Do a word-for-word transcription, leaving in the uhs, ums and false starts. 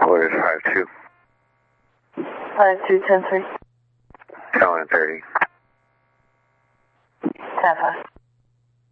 What is five two? five two, ten three. Calling thirty. ten five.